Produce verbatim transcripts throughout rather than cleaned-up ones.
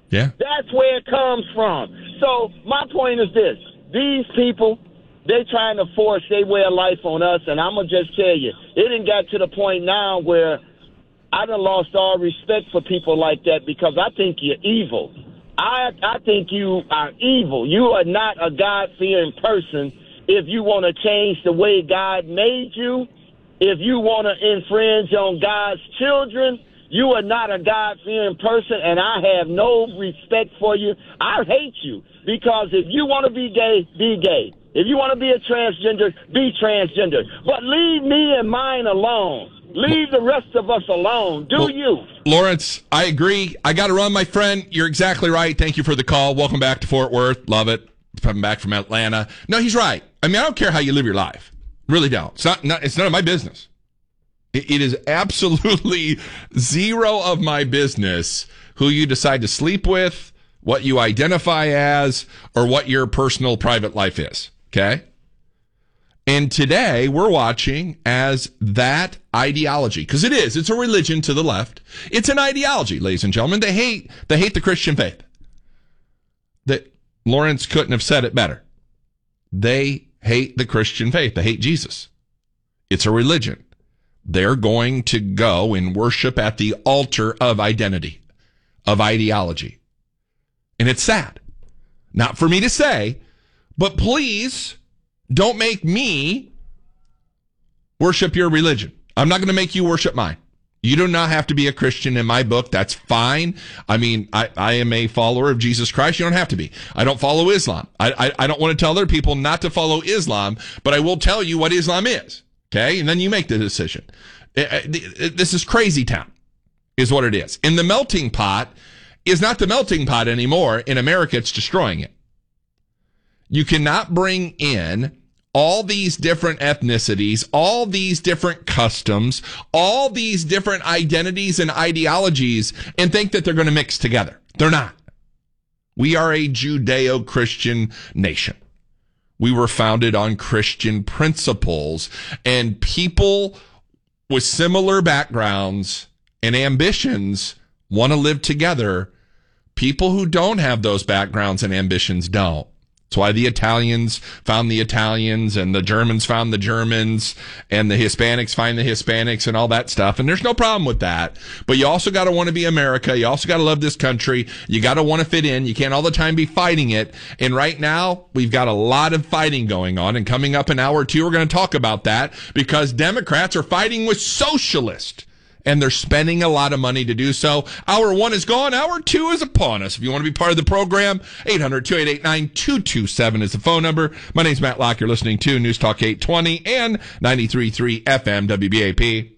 Yeah. That's where it comes from. So my point is this. These people, they trying to force their way of life on us, and I'm going to just tell you, it done got to the point now where I done lost all respect for people like that because I think you're evil. I I think you are evil. You are not a God-fearing person if you want to change the way God made you. If you want to infringe on God's children, you are not a God-fearing person, and I have no respect for you. I hate you because if you want to be gay, be gay. If you want to be a transgender, be transgender. But leave me and mine alone. Leave the rest of us alone. Do well, you? Lawrence, I agree. I got to run, my friend. You're exactly right. Thank you for the call. Welcome back to Fort Worth. Love it. Coming back from Atlanta. No, he's right. I mean, I don't care how you live your life. Really don't. It's not. not it's none of my business. It, it is absolutely zero of my business who you decide to sleep with, what you identify as, or what your personal private life is. Okay? And today we're watching as that ideology, because it is, it's a religion to the left. It's an ideology, ladies and gentlemen. They hate, they hate the Christian faith. That Lawrence couldn't have said it better. They hate the Christian faith. They hate Jesus. It's a religion. They're going to go and worship at the altar of identity, of ideology. And it's sad. Not for me to say, but please don't make me worship your religion. I'm not going to make you worship mine. You do not have to be a Christian in my book. That's fine. I mean, I, I am a follower of Jesus Christ. You don't have to be. I don't follow Islam. I, I, I don't want to tell other people not to follow Islam, but I will tell you what Islam is. Okay? And then you make the decision. It, it, this is crazy town, is what it is. And the melting pot is not the melting pot anymore. In America, it's destroying it. You cannot bring in all these different ethnicities, all these different customs, all these different identities and ideologies and think that they're going to mix together. They're not. We are a Judeo-Christian nation. We were founded on Christian principles, and people with similar backgrounds and ambitions want to live together. People who don't have those backgrounds and ambitions don't. That's why the Italians found the Italians and the Germans found the Germans and the Hispanics find the Hispanics and all that stuff. And there's no problem with that. But you also got to want to be America. You also got to love this country. You got to want to fit in. You can't all the time be fighting it. And right now, we've got a lot of fighting going on. And coming up in hour two, we're going to talk about that because Democrats are fighting with socialists. And they're spending a lot of money to do so. Hour one is gone. Hour two is upon us. If you want to be part of the program, eight hundred, two eight eight, nine two two seven is the phone number. My name's Matt Locke. You're listening to News Talk eight twenty and ninety-three point three F M W B A P.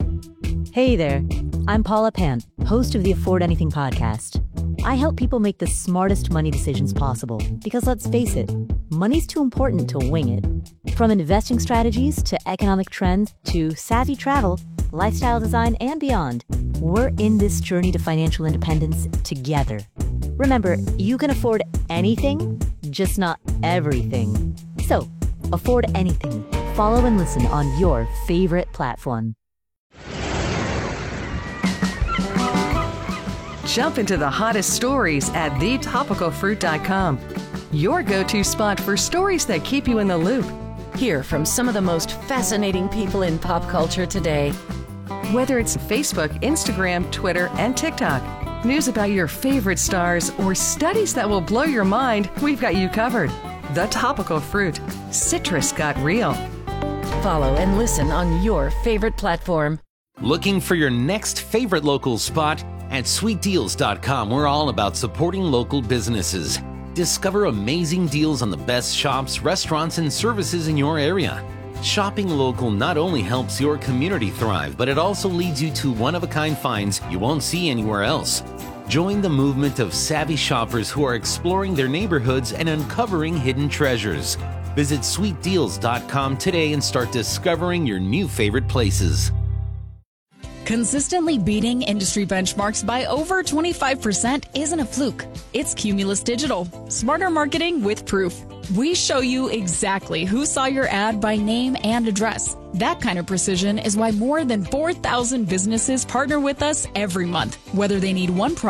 Hey there. I'm Paula Pant, host of the Afford Anything podcast. I help people make the smartest money decisions possible because, let's face it, money's too important to wing it. From investing strategies to economic trends to savvy travel, lifestyle design, and beyond, we're in this journey to financial independence together. Remember, you can afford anything, just not everything. So, afford anything. Follow and listen on your favorite platform. Jump into the hottest stories at the topical fruit dot com. Your go-to spot for stories that keep you in the loop. Hear from some of the most fascinating people in pop culture today. Whether it's Facebook, Instagram, Twitter, and TikTok, news about your favorite stars, or studies that will blow your mind, we've got you covered. The Topical Fruit. Citrus got real. Follow and listen on your favorite platform. Looking for your next favorite local spot? At sweet deals dot com, we're all about supporting local businesses. Discover amazing deals on the best shops, restaurants, and services in your area. Shopping local not only helps your community thrive, but it also leads you to one-of-a-kind finds you won't see anywhere else. Join the movement of savvy shoppers who are exploring their neighborhoods and uncovering hidden treasures. Visit sweet deals dot com today and start discovering your new favorite places. Consistently beating industry benchmarks by over twenty-five percent isn't a fluke. It's Cumulus Digital. Smarter marketing with proof. We show you exactly who saw your ad by name and address. That kind of precision is why more than four thousand businesses partner with us every month, whether they need one product